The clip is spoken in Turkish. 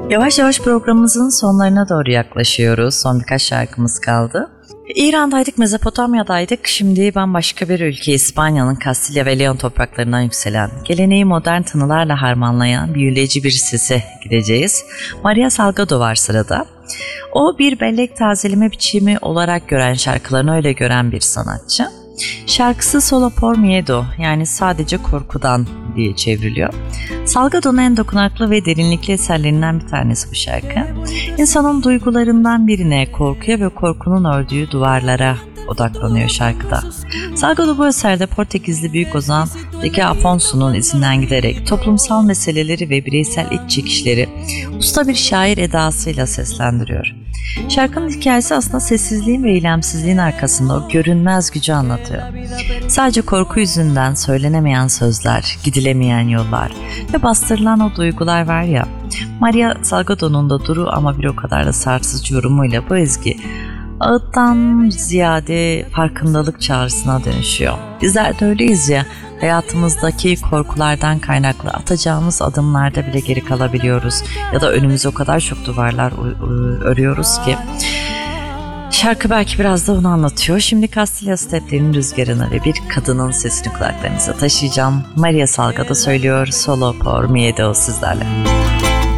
Yavaş yavaş programımızın sonlarına doğru yaklaşıyoruz. Son birkaç şarkımız kaldı. İran'daydık, Mezopotamya'daydık. Şimdi bambaşka bir ülke, İspanya'nın Kastilya ve Leon topraklarından yükselen, geleneği modern tınılarla harmanlayan büyüleyici bir sese gideceğiz. Maria Salgado var sırada. O bir bellek tazeleme biçimi olarak gören, şarkılarını öyle gören bir sanatçı. Şarkısı Solo por Miedo, yani sadece korkudan diye çevriliyor. Salgado'nun en dokunaklı ve derinlikli eserlerinden bir tanesi bu şarkı. İnsanın duygularından birine, korkuya ve korkunun ördüğü duvarlara odaklanıyor şarkıda. Salgado bu eserde Portekizli büyük ozan Zeca Afonso'nun izinden giderek toplumsal meseleleri ve bireysel iç çekişleri usta bir şair edasıyla seslendiriyor. Şarkının hikayesi aslında sessizliğin ve eylemsizliğin arkasında o görünmez gücü anlatıyor. Sadece korku yüzünden söylenemeyen sözler, gidilemeyen yollar ve bastırılan o duygular var ya. Maria Salgado'nun da duru ama bir o kadar da sarsıcı yorumuyla bu ezgi ağıttan ziyade farkındalık çağrısına dönüşüyor. Bizler de öyleyiz ya, hayatımızdaki korkulardan kaynaklı atacağımız adımlarda bile geri kalabiliyoruz. Ya da önümüze o kadar çok duvarlar örüyoruz ki. Şarkı belki biraz da onu anlatıyor. Şimdi Kastilya steplerinin rüzgarını ve bir kadının sesini kulaklarınıza taşıyacağım. Maria Salgado söylüyor, Solo por Miedo sizlerle.